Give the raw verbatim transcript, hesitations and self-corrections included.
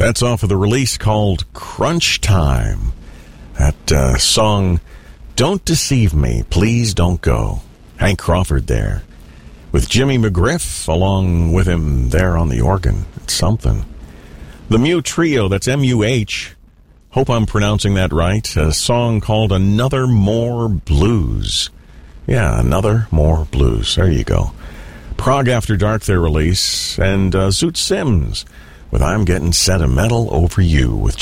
That's off of the release called Crunch Time. That uh, song, Don't Deceive Me, Please Don't Go. Hank Crawford there. With Jimmy McGriff along with him there on the organ. It's something. The Mew Trio, that's M U H. Hope I'm pronouncing that right. A song called Another More Blues. Yeah, Another More Blues. There you go. Prague After Dark, their release. And uh, Zoot Sims with I'm Getting Sentimental Over You with